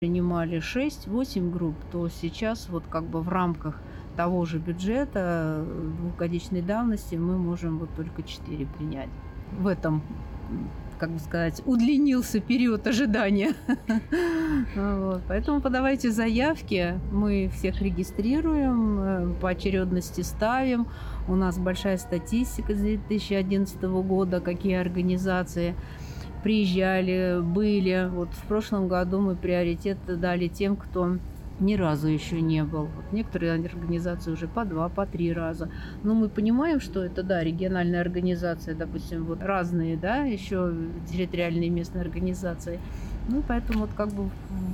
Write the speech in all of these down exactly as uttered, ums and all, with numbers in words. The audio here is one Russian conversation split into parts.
принимали шесть-восемь групп, то сейчас вот как бы в рамках того же бюджета двухгодичной давности мы можем вот только четыре принять. В этом, как бы сказать, удлинился период ожидания. Вот. Поэтому подавайте заявки, мы всех регистрируем, по очередности ставим. У нас большая статистика с две тысячи одиннадцатого года, какие организации приезжали, были. Вот в прошлом году мы приоритет дали тем, кто ни разу еще не был. Вот некоторые организации уже по два, по три раза. Но мы понимаем, что это, да, региональная организация, допустим, вот разные, да, еще территориальные местные организации. Ну, поэтому вот как бы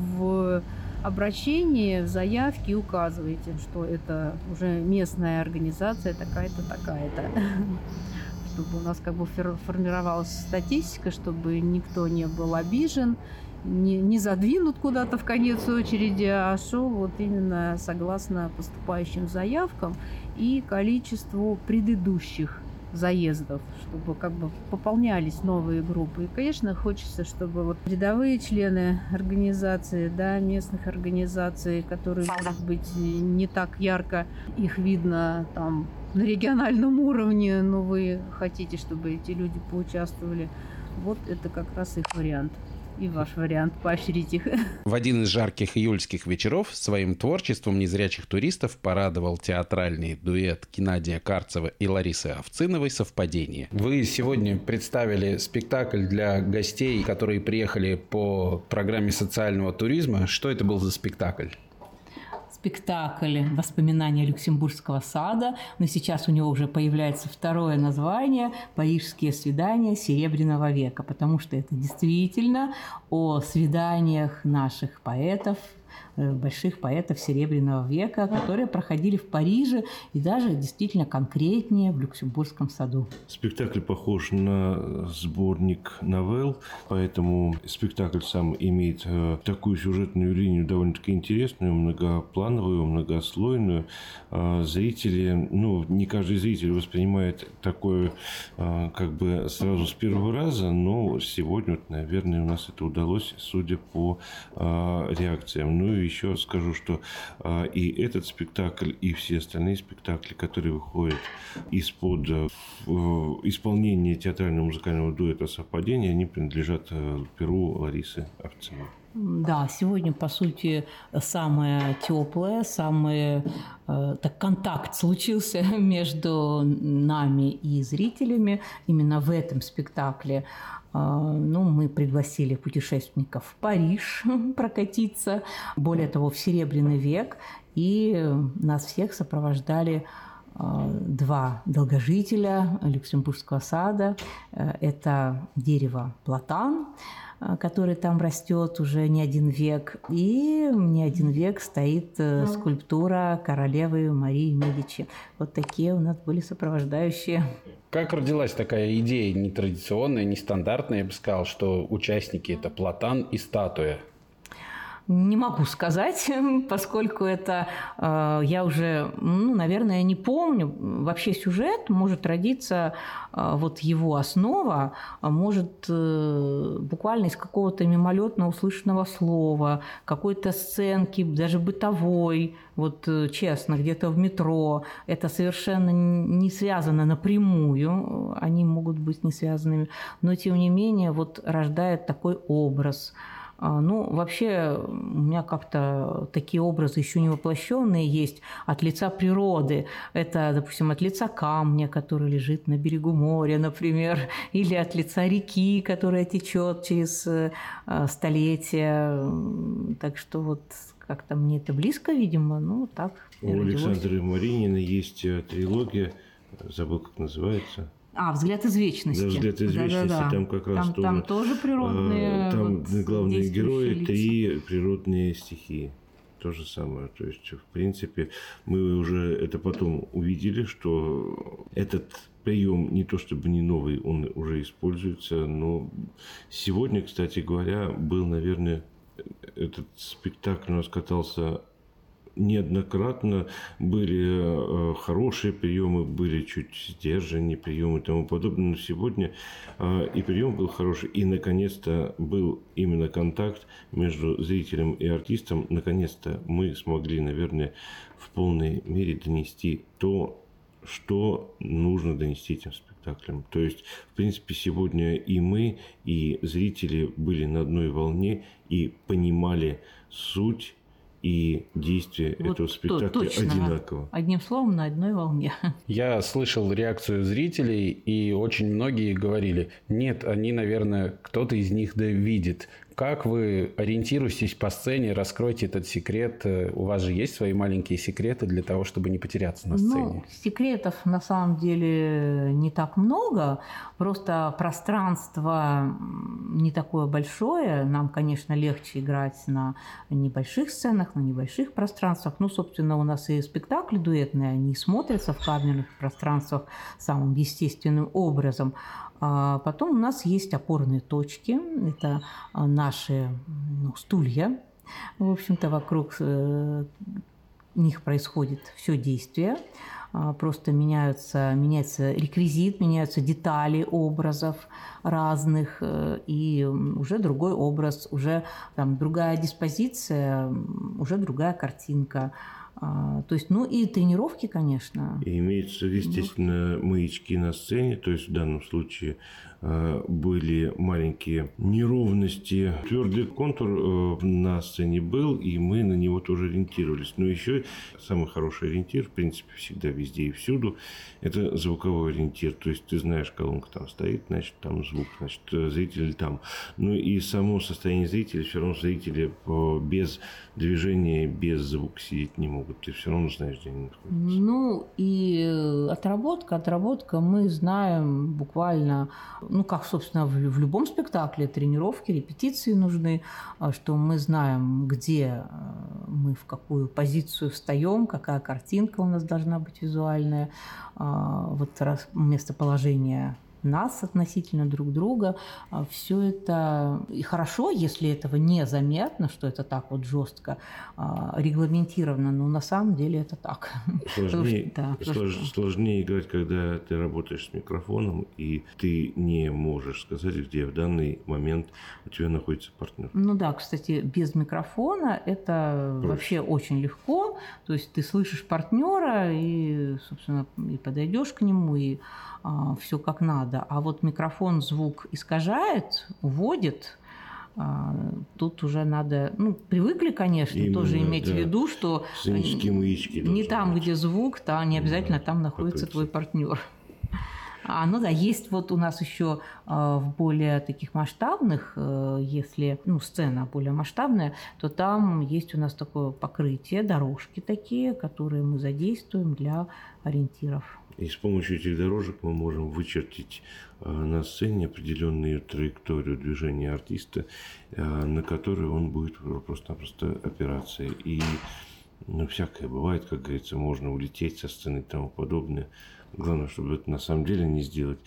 в обращении, в заявке указывайте, что это уже местная организация такая-то, такая-то. Чтобы у нас как бы формировалась статистика, чтобы никто не был обижен, не, не задвинут куда-то в конец очереди, а шел вот именно согласно поступающим заявкам и количеству предыдущих заездов, чтобы как бы пополнялись новые группы. И, конечно, хочется, чтобы вот рядовые члены организации, да, местных организаций, которые, может быть, не так ярко их видно там на региональном уровне, но вы хотите, чтобы эти люди поучаствовали, вот это как раз их вариант. И ваш вариант – поощрить их. В один из жарких июльских вечеров своим творчеством незрячих туристов порадовал театральный дуэт Геннадия Карцева и Ларисы Овциновой «Совпадение». Вы сегодня представили спектакль для гостей, которые приехали по программе социального туризма. Что это был за спектакль? Спектакль «Воспоминания Люксембургского сада», но сейчас у него уже появляется второе название «Парижские свидания Серебряного века», потому что это действительно о свиданиях наших поэтов, больших поэтов Серебряного века, которые проходили в Париже и даже действительно конкретнее в Люксембургском саду. Спектакль похож на сборник новелл, поэтому спектакль сам имеет такую сюжетную линию довольно-таки интересную, многоплановую, многослойную. Зрители, ну, не каждый зритель воспринимает такое как бы сразу с первого раза, но сегодня, наверное, у нас это удалось, судя по реакциям. Ну и еще скажу, что а, и этот спектакль, и все остальные спектакли, которые выходят из-под э, исполнения театрального музыкального дуэта «Совпадение», они принадлежат э, перу Ларисы Овциновой. Да, сегодня, по сути, самое теплое, самый э, так, контакт случился между нами и зрителями именно в этом спектакле. Э, ну, мы пригласили путешественников в Париж прокатиться, более того, в Серебряный век, и нас всех сопровождали э, два долгожителя Люксембургского сада. Э, это дерево платан, который там растет уже не один век, и не один век стоит скульптура королевы Марии Медичи. Вот такие у нас были сопровождающие. Как родилась такая идея нетрадиционная, нестандартная, я бы сказал, что участники – это платан и статуя? Не могу сказать, поскольку это э, я уже, ну, наверное, не помню. Вообще сюжет может родиться, э, вот его основа может э, буквально из какого-то мимолетно услышанного слова, какой-то сценки, даже бытовой, вот честно, где-то в метро. Это совершенно не связано напрямую, они могут быть не связанными, но тем не менее вот рождает такой образ. Ну, вообще, у меня как-то такие образы еще не воплощенные есть от лица природы. Это, допустим, от лица камня, который лежит на берегу моря, например, или от лица реки, которая течет через столетия. Так что вот как-то мне это близко, видимо, ну, так. У Александры Маринина есть трилогия, забыл, как называется. А, «Взгляд из вечности». Да, «Взгляд из вечности», да, да, да. Там как раз там, тоже... Там тоже природные... Там вот, главные герои, лица. три природные стихии. То же самое. То есть, в принципе, мы уже это потом увидели, что этот прием не то чтобы не новый, он уже используется, но сегодня, кстати говоря, был, наверное, этот спектакль у нас катался неоднократно были хорошие приемы, были чуть сдержаннее приемы и тому подобное. Но сегодня и прием был хороший, и наконец-то был именно контакт между зрителем и артистом. Наконец-то мы смогли, наверное, в полной мере донести то, что нужно донести этим спектаклем. То есть, в принципе, сегодня и мы, и зрители были на одной волне и понимали суть и действие вот этого спектакля точно, одинаково. Одним словом, на одной волне. Я слышал реакцию зрителей, и очень многие говорили, нет, они, наверное, кто-то из них да видит. Как вы ориентируетесь по сцене, раскройте этот секрет? У вас же есть свои маленькие секреты для того, чтобы не потеряться на сцене? Ну, секретов на самом деле не так много. Просто пространство не такое большое. Нам, конечно, легче играть на небольших сценах, на небольших пространствах. Ну, собственно, у нас и спектакли дуэтные, они смотрятся в камерных пространствах самым естественным образом. А потом у нас есть опорные точки. Это наши ну, стулья. В общем-то, вокруг э, них происходит все действие. А, просто меняются, меняется реквизит, меняются детали образов разных. Э, и уже другой образ, уже там, другая диспозиция, уже другая картинка. А, то есть, ну и тренировки, конечно. И имеются, естественно, маячки на сцене, то есть в данном случае э, были маленькие неровности. Твердый контур э, на сцене был, и мы на него тоже ориентировались. Но еще самый хороший ориентир, в принципе, всегда везде и всюду, это звуковой ориентир. То есть ты знаешь, колонка там стоит, значит, там звук, значит, зритель там. Ну и само состояние зрителя, все равно зрители э, без движения, без звука сидеть не могут. Ты все равно знаешь, где они находятся. Ну, и отработка, отработка, мы знаем буквально, ну, как, собственно, в, в любом спектакле тренировки, репетиции нужны, что мы знаем, где мы в какую позицию встаем, какая картинка у нас должна быть визуальная, вот местоположение нас относительно друг друга. Все это и хорошо, если этого незаметно, что это так вот жестко регламентировано, но на самом деле это так. Сложнее, да, слож, сложнее играть, когда ты работаешь с микрофоном, и ты не можешь сказать, где в данный момент у тебя находится партнер. Ну да, кстати, без микрофона это Проще. Вообще очень легко. То есть ты слышишь партнера и, собственно, и подойдешь к нему, и а, все как надо. А вот микрофон звук искажает, уводит. А, тут уже надо, ну, привыкли, конечно, Именно, тоже иметь да. в виду, что не там, быть. Где звук, то не обязательно да, там находится твой партнер. А, ну да, есть вот у нас еще э, в более таких масштабных, э, если ну, сцена более масштабная, то там есть у нас такое покрытие, дорожки такие, которые мы задействуем для ориентиров. И с помощью этих дорожек мы можем вычертить э, на сцене определенную траекторию движения артиста, э, на которой он будет просто-напросто опираться. И ну, всякое бывает, как говорится, можно улететь со сцены и тому подобное. Главное, чтобы это на самом деле не сделать.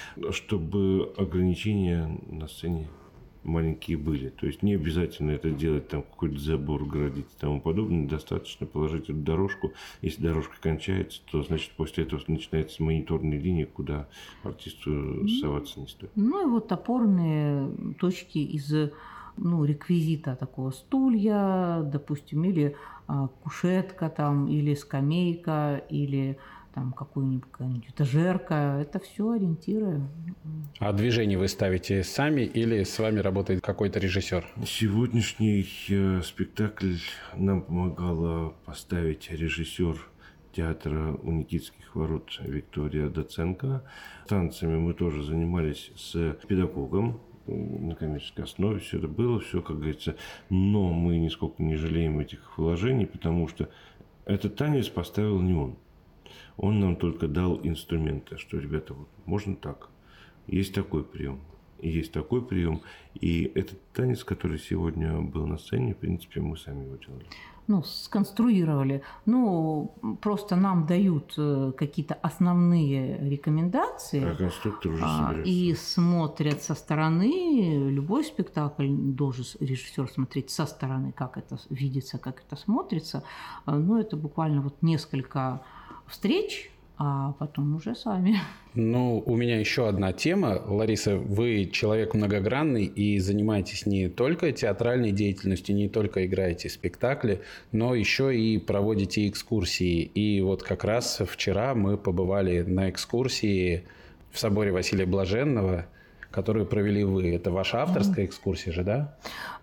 Чтобы ограничения на сцене маленькие были. То есть не обязательно это делать, там какой-то забор градить и тому подобное. Достаточно положить эту дорожку. Если дорожка кончается, то значит после этого начинается мониторная линия, куда артисту соваться не стоит. Ну и вот опорные точки из ну, реквизита такого стулья, допустим, или а, кушетка там, или скамейка, или там какую-нибудь этажерка. Это все ориентиры. А движение вы ставите сами или с вами работает какой-то режиссер? Сегодняшний э, спектакль нам помогала поставить режиссер театра у Никитских ворот Виктория Доценко. Танцами мы тоже занимались с педагогом на коммерческой основе. Все это было, все, как говорится. Но мы нисколько не жалеем этих вложений, потому что этот танец поставил не он. Он нам только дал инструменты, что, ребята, вот можно так. Есть такой прием. есть такой прием. И этот танец, который сегодня был на сцене, в принципе, мы сами его делали. Ну, сконструировали. Ну, просто нам дают какие-то основные рекомендации. А конструктор уже а, соберется. И смотрят со стороны. Любой спектакль должен режиссер смотреть со стороны, как это видится, как это смотрится. Но это буквально вот несколько встреч, а потом уже сами. Ну, у меня еще одна тема. Лариса, вы человек многогранный и занимаетесь не только театральной деятельностью, не только играете спектакли, но еще и проводите экскурсии. И вот как раз вчера мы побывали на экскурсии в соборе Василия Блаженного, которую провели вы. Это ваша авторская экскурсия же, да?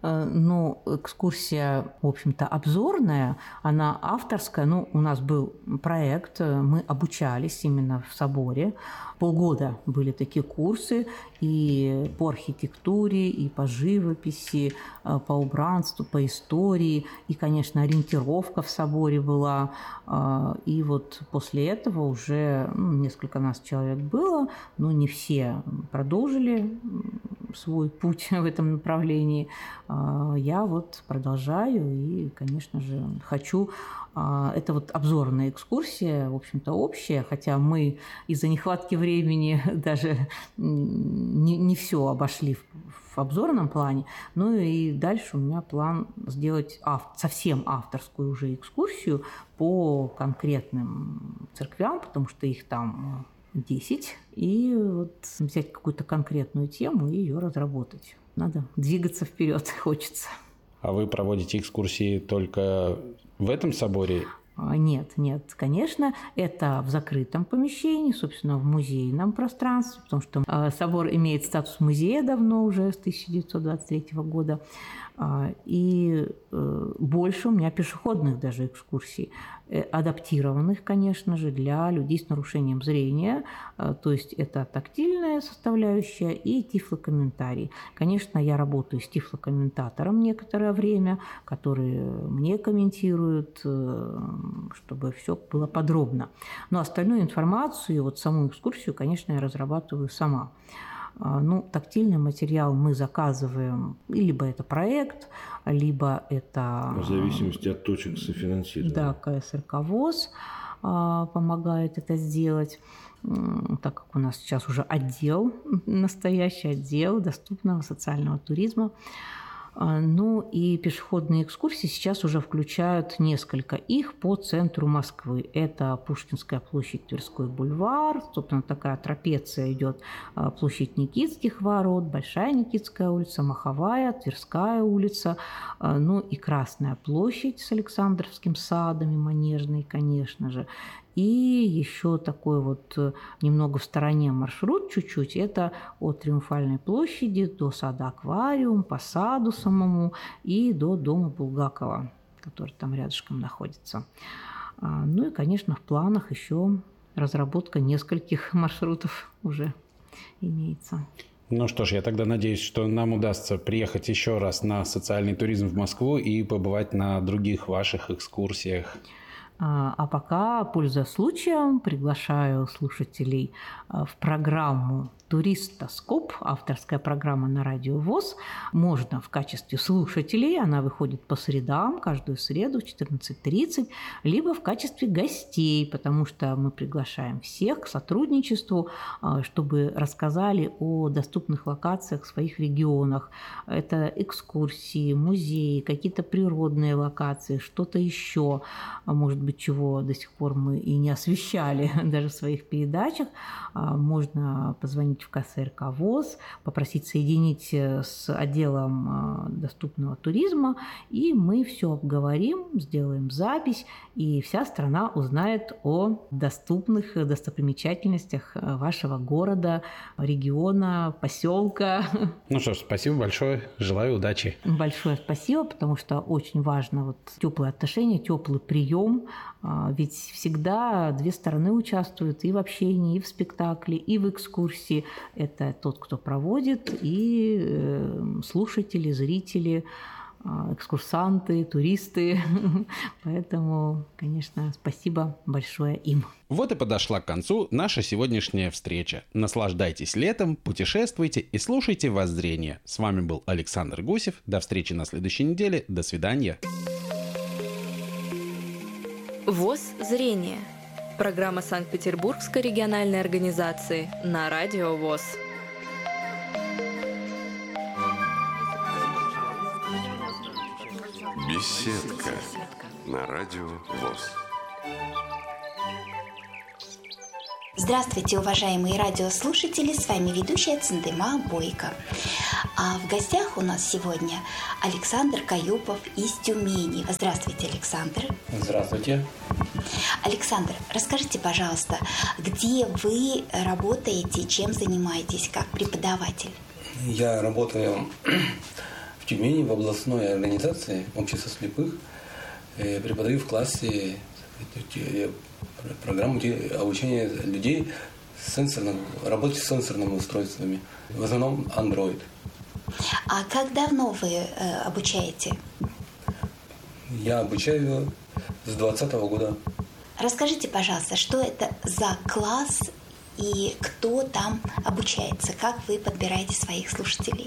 Ну, экскурсия, в общем-то, обзорная, она авторская. Ну, у нас был проект, мы обучались именно в соборе. Полгода были такие курсы и по архитектуре, и по живописи, по убранству, по истории. И, конечно, ориентировка в соборе была. И вот после этого уже ну, несколько нас человек было, но не все продолжили свой путь в этом направлении. Я вот продолжаю и, конечно же, хочу. Это вот обзорная экскурсия, в общем-то, общая, хотя мы из-за нехватки времени даже не, не все обошли в, в обзорном плане. Ну и дальше у меня план сделать ав- совсем авторскую уже экскурсию по конкретным церквям, потому что их там десять, и вот взять какую-то конкретную тему и ее разработать. Надо двигаться вперед, хочется. А вы проводите экскурсии только в этом соборе? Нет, нет, конечно, это в закрытом помещении, собственно, в музейном пространстве, потому что собор имеет статус музея давно, уже с тысяча девятьсот двадцать третьего года. И больше у меня пешеходных даже экскурсий, адаптированных, конечно же, для людей с нарушением зрения. То есть это тактильная составляющая и тифлокомментарий. Конечно, я работаю с тифлокомментатором некоторое время, который мне комментирует, чтобы все было подробно. Но остальную информацию, вот саму экскурсию, конечно, я разрабатываю сама. Ну, тактильный материал мы заказываем, либо это проект, либо это... В зависимости от точек софинансирования. Да, ка эс эр ка ВОС помогает это сделать, так как у нас сейчас уже отдел, настоящий отдел доступного социального туризма. Ну и пешеходные экскурсии сейчас уже включают несколько их по центру Москвы. Это Пушкинская площадь, Тверской бульвар, собственно, такая трапеция идет, площадь Никитских ворот, Большая Никитская улица, Маховая, Тверская улица, ну и Красная площадь с Александровским садом и Манежной, конечно же. И еще такой вот немного в стороне маршрут чуть-чуть, это от Триумфальной площади до сада Аквариум, по саду самому и до дома Булгакова, который там рядышком находится. Ну и, конечно, в планах еще разработка нескольких маршрутов уже имеется. Ну что ж, я тогда надеюсь, что нам удастся приехать еще раз на социальный туризм в Москву и побывать на других ваших экскурсиях. А пока, пользуясь случаем, приглашаю слушателей в программу «Туристоскоп», авторская программа на радио ВОС. Можно в качестве слушателей, она выходит по средам, каждую среду в четырнадцать тридцать, либо в качестве гостей, потому что мы приглашаем всех к сотрудничеству, чтобы рассказали о доступных локациях в своих регионах. Это экскурсии, музеи, какие-то природные локации, что-то еще, может быть, чего до сих пор мы и не освещали даже в своих передачах. Можно позвонить в ка эс эр ка ВОС, попросить соединить с отделом доступного туризма, и мы все обговорим, сделаем запись, и вся страна узнает о доступных достопримечательностях вашего города, региона, поселка. Ну что ж, спасибо большое, желаю удачи. Большое спасибо, потому что очень важно вот теплые отношения, теплый прием, ведь всегда две стороны участвуют и в общении, и в спектакле, и в экскурсии. Это тот, кто проводит, и слушатели, зрители. экскурсанты, туристы. Поэтому, конечно, спасибо большое им. Вот и подошла к концу наша сегодняшняя встреча. Наслаждайтесь летом, путешествуйте и слушайте «Воззрение». С вами был Александр Гусев. До встречи на следующей неделе. До свидания. ВОС «Зрение». Программа Санкт-Петербургской региональной организации на радио ВОС. Беседка на радио ВОС. Здравствуйте, уважаемые радиослушатели, с вами ведущая Цендема Бойко. А в гостях у нас сегодня Александр Каюпов из Тюмени. Здравствуйте, Александр. Здравствуйте. Александр, расскажите, пожалуйста, где вы работаете, чем занимаетесь как преподаватель? Я работаю в Тюмени в областной организации общества слепых. Преподаю в классе программу обучения людей сенсорным, работе с сенсорными устройствами. В основном Android. А как давно вы э, обучаете? Я обучаю с двадцатого года. Расскажите, пожалуйста, что это за класс и кто там обучается? Как вы подбираете своих слушателей?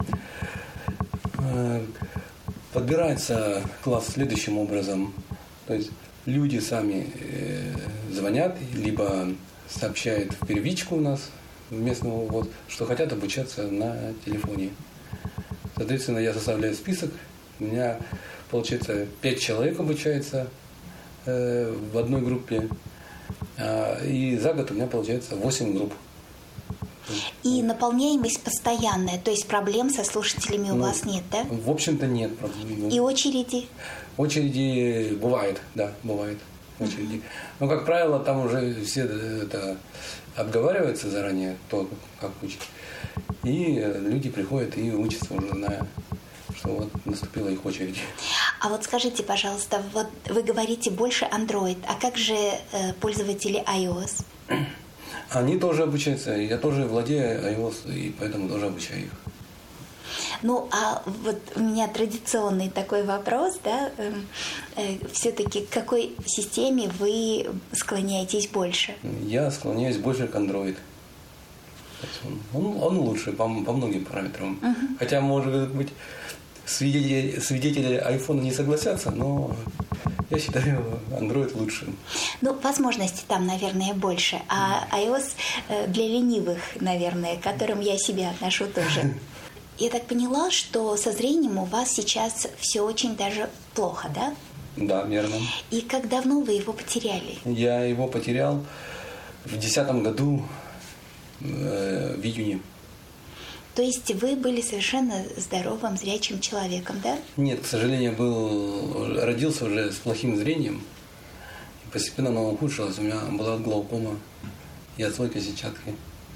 Подбирается класс следующим образом. То есть люди сами звонят, либо сообщают в первичку у нас местного, вот, что хотят обучаться на телефоне. Соответственно, я составляю список. У меня, получается, пять человек обучается э, в одной группе. А, и за год у меня, получается, восемь групп. И наполняемость постоянная, то есть проблем со слушателями у ну, вас нет, да? В общем-то, нет проблем. И очереди? Очереди бывает, да, бывает. Очереди. Но, как правило, там уже все это обговаривается заранее, то, как учить. И люди приходят и учатся уже, зная, что вот наступила их очередь. А вот скажите, пожалуйста, вот вы говорите больше Android, а как же э, пользователи iOS? Они тоже обучаются. Я тоже владею iOS, и поэтому тоже обучаю их. Ну, а вот у меня традиционный такой вопрос, да, э, э, все-таки к какой системе вы склоняетесь больше? Я склоняюсь больше к Android. Он, он лучше по, по многим параметрам. Uh-huh. Хотя, может быть, свидетели, свидетели айфона не согласятся, но я считаю Android лучшим. Ну, возможностей там, наверное, больше. А iOS для ленивых, наверное, к которым я себя отношу тоже. Я так поняла, что со зрением у вас сейчас все очень даже плохо, да? Да, верно. И как давно вы его потеряли? Я его потерял в две тысячи десятом году, э, в июне. То есть вы были совершенно здоровым, зрячим человеком, да? Нет, к сожалению, был, родился уже с плохим зрением. И постепенно оно ухудшилось. У меня была глаукома и отслойка сетчатки.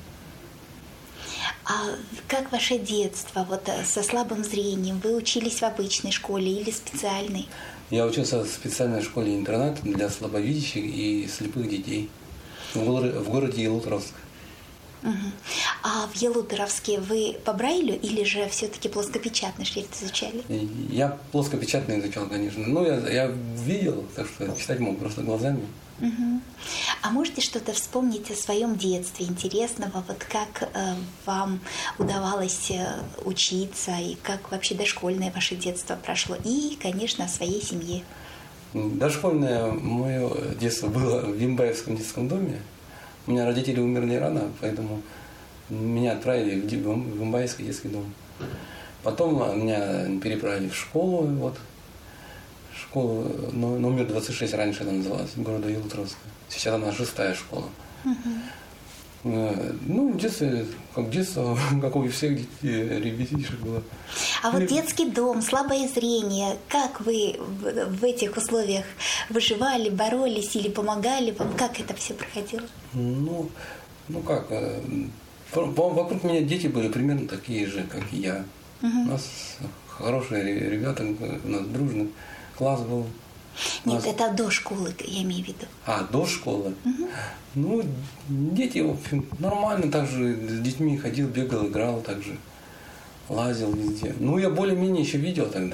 А как ваше детство вот со слабым зрением? Вы учились в обычной школе или специальной? Я учился в специальной школе-интернат для слабовидящих и слепых детей в городе, в городе Ялуторовск. Угу. А в Ялуторовске вы по Брайлю или же все-таки плоскопечатный шрифт изучали? Я плоскопечатный изучал, конечно. Ну, я, я видел, так что читать мог просто глазами. Угу. А можете что-то вспомнить о своем детстве интересного? Вот как э, вам удавалось э, учиться и как вообще дошкольное ваше детство прошло? И, конечно, о своей семье. Дошкольное мое детство было в Вимбаевском детском доме. У меня родители умерли рано, поэтому меня отправили в Вимбаевский детский дом. Потом меня переправили в школу, вот. Школу номер двадцать шесть раньше она называлась, города Ялуторовска. Сейчас она шестая школа. Uh-huh. Ну, в детстве, как детство, как у всех детей, ребятишек было. А вот детский дом, слабое зрение, как вы в, в этих условиях выживали, боролись или помогали вам? Как это все проходило? Ну, ну как, вокруг меня дети были примерно такие же, как и я. Uh-huh. У нас хорошие ребята, у нас дружный класс был. Нет, нас... это до школы, я имею в виду. А, до школы? Угу. Ну, дети, в общем, нормально так же с детьми ходил, бегал, играл так же. лазил везде. Ну, я более-менее еще видел тогда.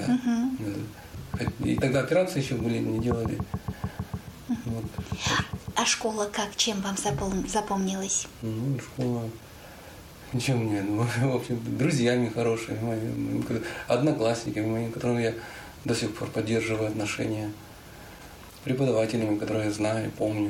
Uh-huh. И тогда операции еще были, не делали. Uh-huh. Вот. А школа как? Чем вам запом... запомнилась? Ну, школа... Ничего мне, ну, в общем, друзьями хорошими, моими, одноклассниками моими, которыми я до сих пор поддерживаю отношения, преподавателями, которые я знаю, помню.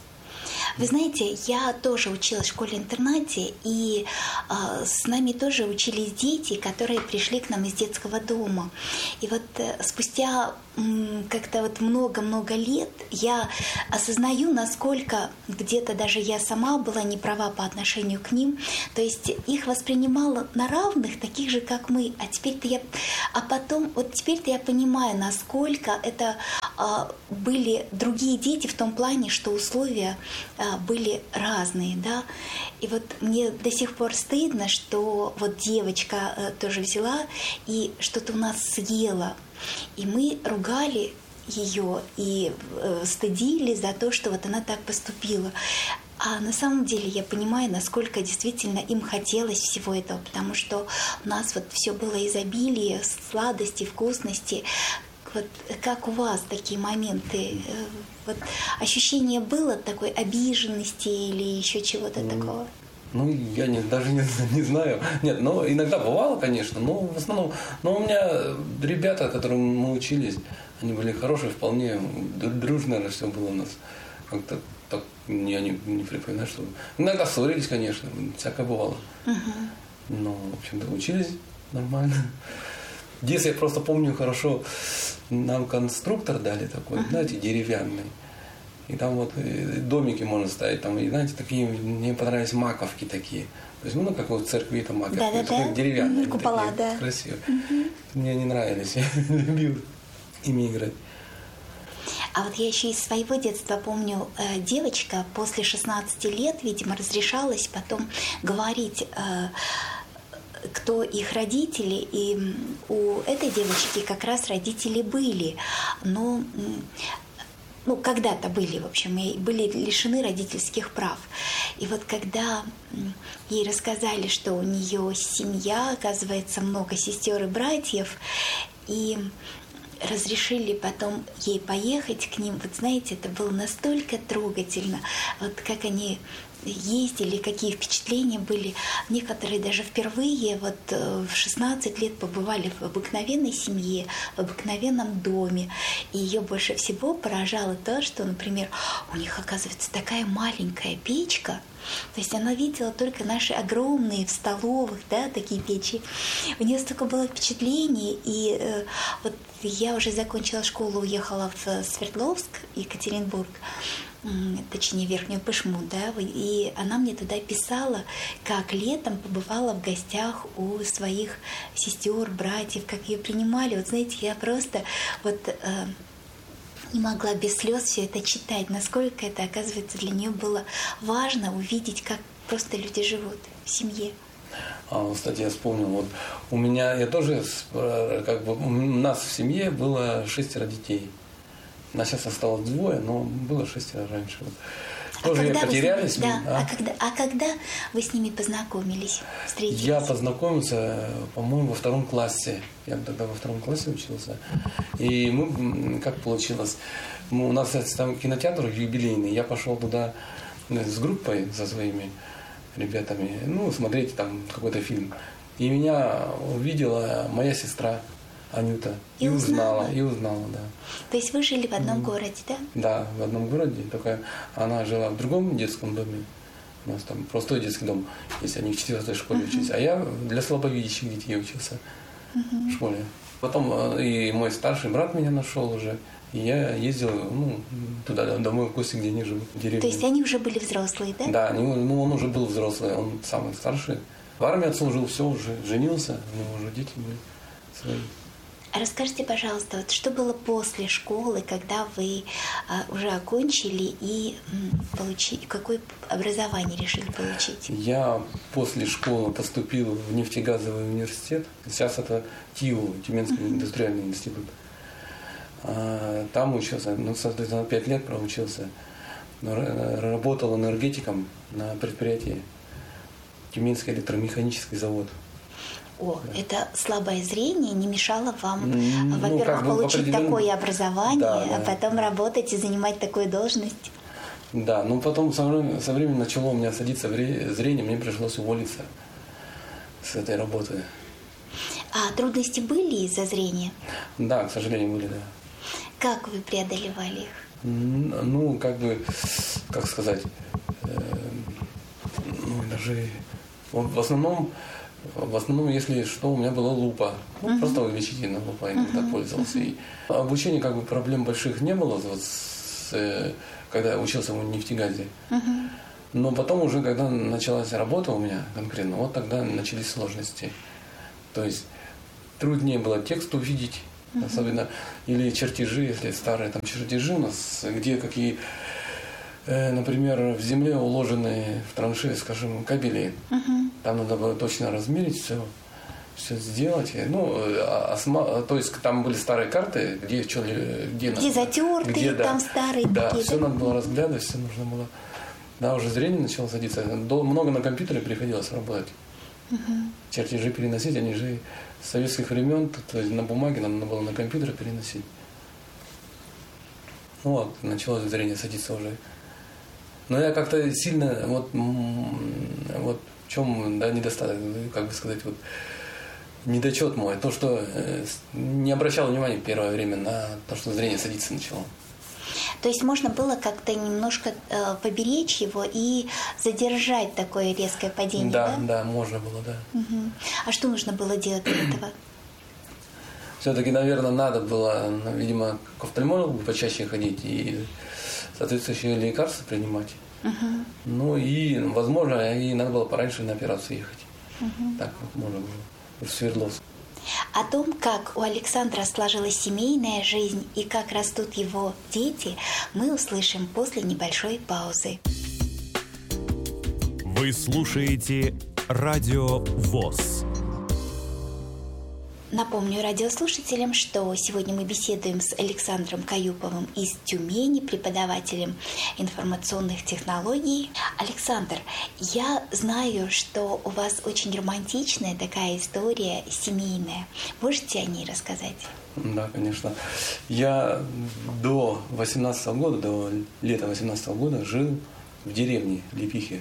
Вы знаете, я тоже училась в школе-интернате, и э, с нами тоже учились дети, которые пришли к нам из детского дома. И вот э, спустя м, как-то вот много-много лет я осознаю, насколько где-то даже я сама была не права по отношению к ним. То есть их воспринимала на равных, таких же, как мы. А теперь-то я, а потом, вот теперь-то я понимаю, насколько это э, были другие дети в том плане, что условия э, были разные, да, и вот мне до сих пор стыдно, что вот девочка э, тоже взяла и что-то у нас съела, и мы ругали ее и э, стыдили за то, что вот она так поступила. А на самом деле я понимаю, насколько действительно им хотелось всего этого, потому что у нас вот все было изобилие, сладости, вкусности. Вот как у вас такие моменты? Вот ощущение было такой обиженности или еще чего-то mm. такого? Ну, я не, даже не, не знаю. Нет, ну, иногда бывало, конечно, но в основном... Но у меня ребята, которым мы учились, они были хорошие, вполне дружно все было у нас. Как-то так я не, не припоминаю, что... Иногда ссорились, конечно, всякое бывало. Uh-huh. Но, в общем-то, учились нормально. В детстве я просто помню хорошо, нам конструктор дали такой, uh-huh. знаете, деревянный. И там вот домики можно ставить, там, и, знаете, такие, мне понравились маковки такие. То есть, ну, как вот в церкви там маковки, да, да, такие да. деревянные, купола, такие, да. красивые. Uh-huh. Мне не нравились, я любил ими играть. А вот я еще из своего детства помню, э, девочка после шестнадцати лет, видимо, разрешалась потом говорить... Э, кто их родители, и у этой девочки как раз родители были, но ну, когда-то были, в общем, и были лишены родительских прав. И вот когда ей рассказали, что у нее семья, оказывается, много сестер и братьев, и разрешили потом ей поехать к ним, вот знаете, это было настолько трогательно, вот как они ездили, какие впечатления были. Некоторые даже впервые вот в шестнадцать лет побывали в обыкновенной семье, в обыкновенном доме. И ее больше всего поражало то, что, например, у них, оказывается, такая маленькая печка. То есть она видела только наши огромные в столовых, да, такие печи. У нее столько было впечатлений. И э, вот я уже закончила школу, уехала в Свердловск, Екатеринбург, точнее Верхнюю Пышму, да, и она мне туда писала, как летом побывала в гостях у своих сестер, братьев, как ее принимали. Вот знаете, я просто вот э, не могла без слез все это читать, насколько это, оказывается, для нее было важно увидеть, как просто люди живут в семье. А, кстати, я вспомнил, вот у меня, я тоже, как бы, у нас в семье было шестеро детей. Нас сейчас осталось двое, но было шестеро раньше. Вот. А Тоже когда потерялись. Вы с ними, да, а? а, когда, а когда вы с ними познакомились, встретились? Я познакомился, по-моему, во втором классе. Я тогда во втором классе учился. И мы, как получилось, мы, у нас там кинотеатр юбилейный, я пошел туда с группой, со своими ребятами, ну, смотреть там какой-то фильм. И меня увидела моя сестра Анюта. И, и узнала. узнала. И узнала, да. То есть вы жили в одном mm. городе, да? Да, в одном городе. Только она жила в другом детском доме. У нас там простой детский дом, если они в четвертой школе uh-huh. учились. А я для слабовидящих детей учился uh-huh. в школе. Потом и мой старший брат меня нашел уже. И я ездил, ну, туда, домой в гости, где они живут, в деревне. То есть они уже были взрослые, да? Да, ну, он уже был взрослый, он самый старший. В армии отслужил, все, уже женился, у него уже дети были свои. А расскажите, пожалуйста, вот что было после школы, когда вы а, уже окончили и м, получили, какое образование решили получить? Я после школы поступил в нефтегазовый университет. Сейчас это ТИУ, Тюменский uh-huh. индустриальный институт. А, там учился, ну, соответственно, пять лет проучился. Работал энергетиком на предприятии Тюменский электромеханический завод. О, да. Это слабое зрение не мешало вам, ну, во-первых, как бы получить определен... такое образование, да, да. а потом работать и занимать такую должность? Да, но потом со временем, со временем начало у меня садиться зрение, мне пришлось уволиться с этой работы. А трудности были из-за зрения? Да, к сожалению, были, да. Как вы преодолевали их? Ну, как бы, как сказать, э, ну, даже в основном, в основном, если что, у меня была лупа. Ну, uh-huh. просто увеличительная лупа, я иногда uh-huh. пользовался. И обучение, как бы, проблем больших не было, вот, с, э, когда я учился в нефтегазе. Uh-huh. Но потом уже, когда началась работа у меня конкретно, вот тогда начались сложности. То есть труднее было текст увидеть, uh-huh. особенно, или чертежи, если старые там чертежи у нас, где какие, э, например, в земле уложены в траншеи, скажем, кабели. Uh-huh. Там надо было точно размерить все, все сделать. Ну, осма... то есть там были старые карты, где что, где, где затертые, где, там да, старые. Да, такие, все да? надо было разглядывать, все нужно было. Да, уже зрение начало садиться. Много на компьютере приходилось работать. Uh-huh. Чертежи переносить, они же с советских времен, то есть на бумаге нам надо было на компьютере переносить. Ну вот, началось зрение садиться уже. Но я как-то сильно, вот, вот в чем, да, недостаток, как бы сказать, вот, недочет мой, то, что э, не обращал внимания первое время на то, что зрение садиться начало. То есть можно было как-то немножко э, поберечь его и задержать такое резкое падение, да? Да, да, можно было, да. Угу. А что нужно было делать для этого? Все-таки, наверное, надо было, видимо, к офтальмологу почаще ходить и соответствующие лекарства принимать. Uh-huh. Ну и, возможно, и надо было пораньше на операцию ехать. Uh-huh. Так вот можно было в Свердловск. О том, как у Александра сложилась семейная жизнь и как растут его дети, мы услышим после небольшой паузы. Вы слушаете Радио ВОС. Напомню радиослушателям, что сегодня мы беседуем с Александром Каюповым из Тюмени, преподавателем информационных технологий. Александр, я знаю, что у вас очень романтичная такая история семейная. Можете о ней рассказать? Да, конечно. Я до восемнадцатого года, до лета восемнадцатого года жил в деревне Лепихе.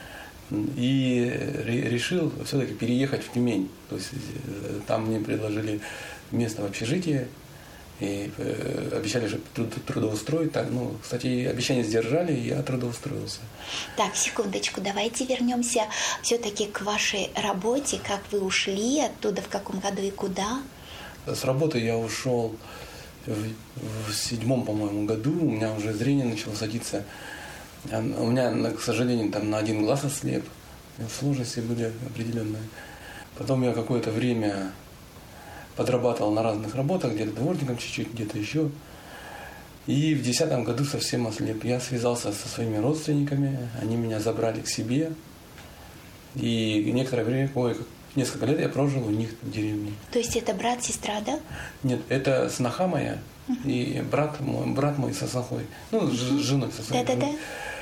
И решил все-таки переехать в Тюмень. То есть там мне предложили место в общежитии и обещали же трудоустроить. Так, ну, кстати, обещание сдержали, и я трудоустроился. Так, секундочку, давайте вернемся все-таки к вашей работе. Как вы ушли оттуда, в каком году и куда? С работы я ушел в, в седьмом, по-моему, году. У меня уже зрение начало садиться. У меня, к сожалению, там на один глаз ослеп. Сложности были определенные. Потом я какое-то время подрабатывал на разных работах, где-то дворником чуть-чуть, где-то еще. И в десятом году совсем ослеп. Я связался со своими родственниками, они меня забрали к себе. И некоторое время, ой, несколько лет я прожил у них в деревне. То есть это брат, сестра, да? Нет, это сноха моя и брат мой, брат мой со снохой. Ну, с женой со своей. Да-да-да.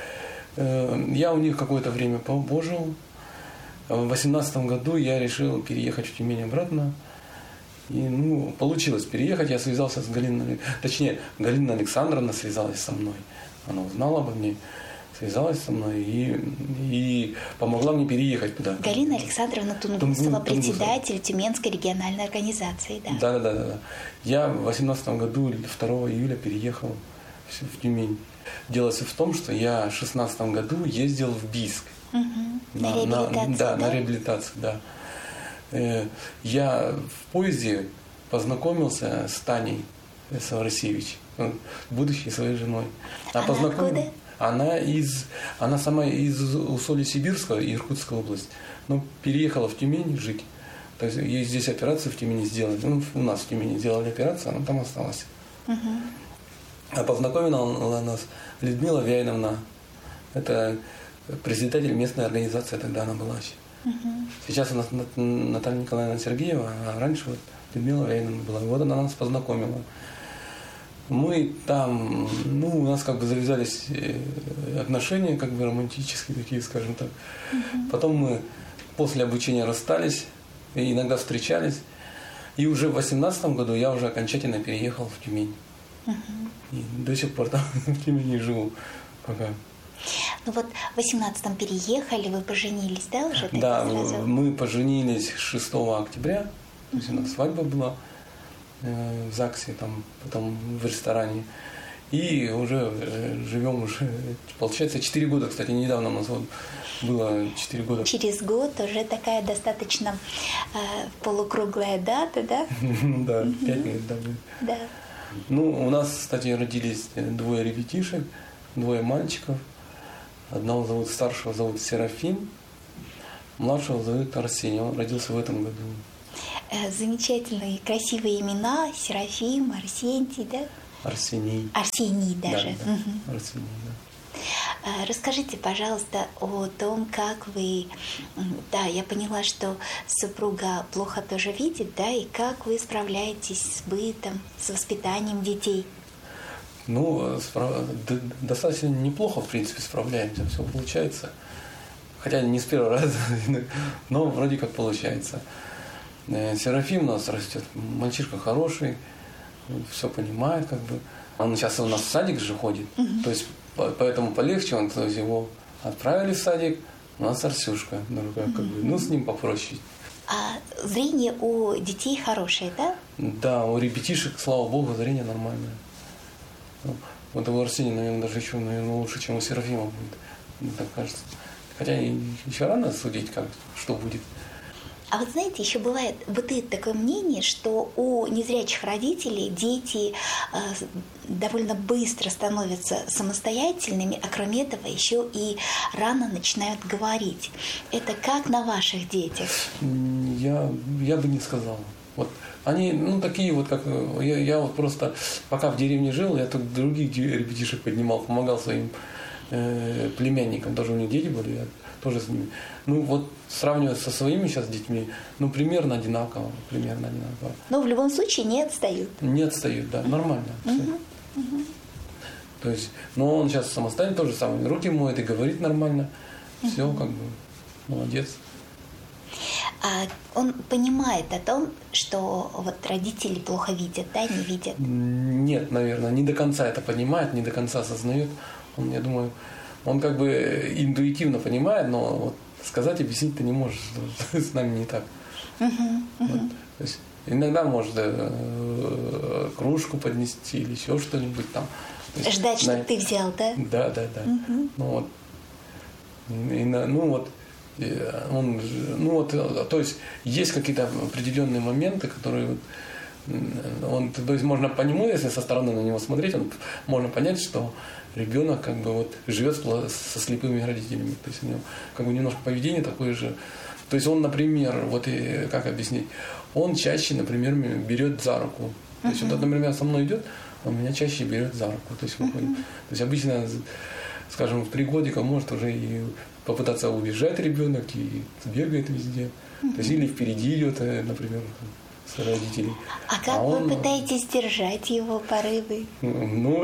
Я у них какое-то время пожил. В восемнадцатом году я решил переехать в Тюмень обратно. И, ну, получилось переехать. Я связался с Галиной, точнее, Галина Александровна связалась со мной. Она узнала обо мне, связалась со мной и, и помогла мне переехать туда. Галина Александровна Тунгусова, председатель Тюменской региональной организации, да? Да, да, да, да. Я в восемнадцатом году, второго июля, переехал в Тюмень. Дело в том, что я в шестнадцатом году ездил в Бийск. Угу. На, на реабилитацию, на, да, да? на реабилитацию, да. Э, я в поезде познакомился с Таней Саврасевич, будущей своей женой. А она откуда? Она из, она сама из Усолья-Сибирского, Иркутской области, но переехала в Тюмень жить. То есть ей здесь операцию в Тюмени сделали. Ну, у нас в Тюмени сделали операцию, она там осталась. Угу. А познакомила нас Людмила Вяйновна. Это председатель местной организации, тогда она была еще. Угу. Сейчас у нас Наталья Николаевна Сергеева, а раньше вот Людмила Вяйновна была. Вот она нас познакомила. Мы там, ну, у нас как бы завязались отношения, как бы романтические такие, скажем так. Угу. Потом мы после обучения расстались. и иногда встречались. И уже в восемнадцатом году я уже окончательно переехал в Тюмень. Uh-huh. И до сих пор там в Тюмени живу пока. Ну вот в восемнадцатом переехали, вы поженились, да, уже? Да, мы поженились шестого октября, то есть у нас свадьба была э, в ЗАГСе, там, потом в ресторане. И уже э, живем уже, получается, четыре года, кстати, недавно у нас вот было четыре года. Через год уже такая достаточно э, полукруглая дата, да? Да, пять лет, да. Да. Ну, у нас, кстати, родились двое ребятишек, двое мальчиков. Одного зовут, старшего зовут Серафим, младшего зовут Арсений. Он родился в этом году. Замечательные, красивые имена. Серафим, Арсентий, да? Арсений. Арсений даже. Да, да. Угу. Арсений, да. Расскажите, пожалуйста, о том, как вы... Да, я поняла, что супруга плохо тоже видит, да, и как вы справляетесь с бытом, с воспитанием детей? Ну, справ... достаточно неплохо, в принципе, справляемся, все получается. Хотя не с первого раза, но вроде как получается. Серафим у нас растет, мальчишка хороший, все понимает, как бы. Он сейчас у нас в садик же ходит, uh-huh. то есть поэтому полегче, он, то есть его отправили в садик, у нас Арсюшка, другая, как бы, ну с ним попроще. А зрение у детей хорошее, да? Да, у ребятишек, слава богу, зрение нормальное. Вот у Арсения, наверное, даже еще, наверное, лучше, чем у Серафима будет, мне так кажется. Хотя еще рано судить, как, что будет. А вот знаете, еще бывает, бытует такое мнение, что у незрячих родителей дети э, довольно быстро становятся самостоятельными, а кроме этого еще и рано начинают говорить. Это как на ваших детях? Я, я бы не сказал. Вот они, ну, такие вот, как я, я вот просто, пока в деревне жил, я тут других ребятишек поднимал, помогал своим э, племянникам, тоже у них дети были, я тоже с ними. Ну, вот сравнивая со своими сейчас детьми, ну, примерно одинаково, примерно одинаково. Но в любом случае не отстают. Не отстают, да, нормально. Угу, угу. То есть, но он сейчас самостоятельно, тоже самое, руки моет и говорит нормально, угу. Все, как бы, молодец. А он понимает о том, что вот родители плохо видят, да, не видят? Нет, наверное, не до конца это понимает, не до конца осознает. Он, я думаю, он как бы интуитивно понимает, но вот сказать, объяснить ты не можешь, с нами не так. Uh-huh, uh-huh. Вот. То есть иногда может э, кружку поднести или еще что-нибудь там. Есть, ждать, на... чтобы ты взял, да? Да, да, да. Uh-huh. Ну вот, и, ну вот, он, ну вот, то есть есть какие-то определенные моменты, которые вот, он, то есть можно по нему, если со стороны на него смотреть, он, можно понять, что ребенок как бы вот живет со слепыми родителями, то есть у него как бы немножко поведение такое же. То есть он, например, вот и, как объяснить, он чаще, например, берет за руку. То есть uh-huh. вот, например, со мной идет, он меня чаще берет за руку. То есть, uh-huh. то есть обычно, скажем, в три годика может уже и попытаться убежать ребенок и бегает везде. Uh-huh. То есть или впереди идет, например, с родителей. А как а вы он... пытаетесь держать его порывы? Ну,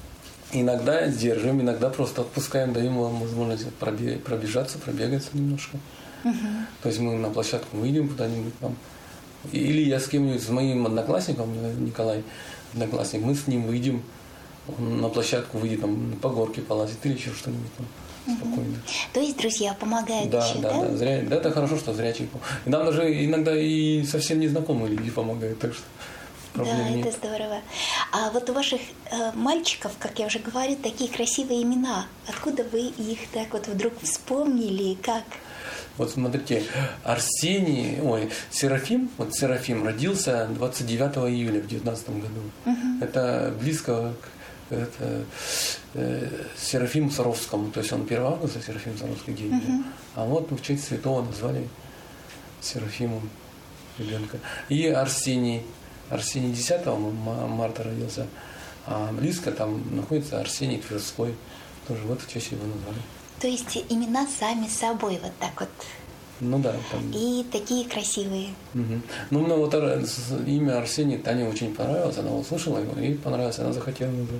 иногда сдерживаем, иногда просто отпускаем, даем ему возможность пробежаться, пробегаться немножко. Uh-huh. То есть мы на площадку выйдем куда-нибудь там. Или я с кем-нибудь, с моим одноклассником, Николай, одноклассник, мы с ним выйдем, он на площадку выйдет, там, по горке полазит или еще что-нибудь там. Uh-huh. Спокойно. То есть друзья помогают да, еще, да? Да, да, зря, да, это хорошо, что зрячие помогают. И нам даже иногда и совсем незнакомые люди помогают, так что проблем да, нет. Это здорово. А вот у ваших э, мальчиков, как я уже говорю, такие красивые имена. Откуда вы их так вот вдруг вспомнили, как? Вот смотрите, Арсений, ой, Серафим, вот Серафим родился двадцать девятого июля в девятнадцатом году. Uh-huh. Это близко к это, э, Серафиму Саровскому, то есть он первого августа Серафим Саровский гений. Uh-huh. А вот в честь святого назвали Серафимом ребенка. И Арсений, Арсений десятого марта родился, а близко там находится Арсений Тверской, тоже вот в честь его назвали. То есть имена сами собой вот так вот. Ну да. Там... И такие красивые. Угу. Ну, мне вот имя Арсений Тане очень понравилось. Она услышала его и понравилось. Она захотела назвать.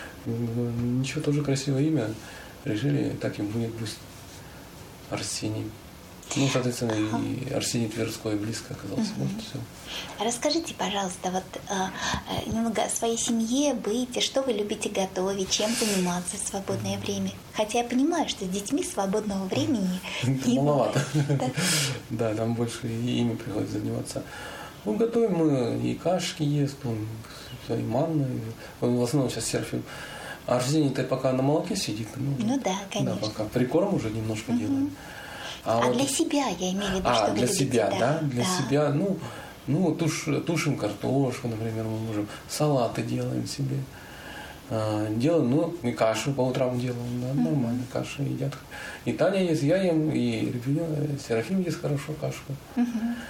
Ничего, тоже красивое имя. Решили, так и будет, пусть Арсений. Ну, соответственно, ага. и Арсений Тверской близко оказался. Угу. Вот все. Расскажите, пожалуйста, вот э, немного о своей семье, быте, что вы любите готовить, чем заниматься в свободное время. Хотя я понимаю, что с детьми свободного времени маловато. Да, там больше ими приходится заниматься. Ну, готовим мы и кашки ест, и манны. В основном сейчас серфим. А Арсений-то пока на молоке сидит. Ну, ну да, конечно. Да, пока прикорм уже немножко угу. делаем. А, а вот... для себя, я имею в виду, а, что для вы любите, себя, да? да? Для да. себя, ну, ну туш, тушим картошку, например, мы можем. Салаты делаем себе. А, делаем, ну, и кашу по утрам делаем, да, угу. нормально кашу едят. И Таня ест, я ем, и Серафим ест хорошо кашу. Угу.